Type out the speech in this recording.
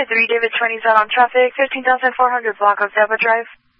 Unit 3, David 20 on traffic, 15,400 block of Zelba Drive.